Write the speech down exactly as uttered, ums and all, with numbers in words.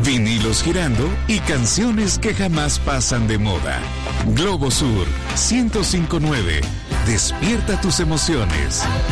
Vinilos girando y canciones que jamás pasan de moda. Globo Sur ciento cinco punto nueve. Despierta tus emociones.